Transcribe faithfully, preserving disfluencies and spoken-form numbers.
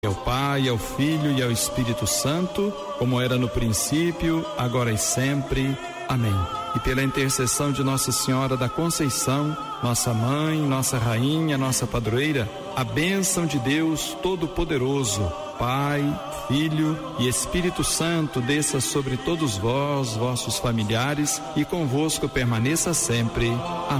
Ao Pai, ao Filho e ao Espírito Santo, como era no princípio, agora e sempre. Amém. E pela intercessão de Nossa Senhora da Conceição, nossa mãe, nossa rainha, nossa padroeira, a bênção de Deus Todo-Poderoso, Pai, Filho e Espírito Santo desça sobre todos vós, vossos familiares, e convosco permaneça sempre. Amém.